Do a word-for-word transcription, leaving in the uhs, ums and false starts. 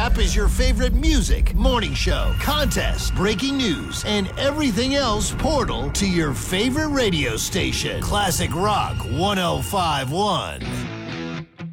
app is your favorite music, morning show, contest, breaking news, and everything else portal to your favorite radio station. Classic Rock one oh five point one.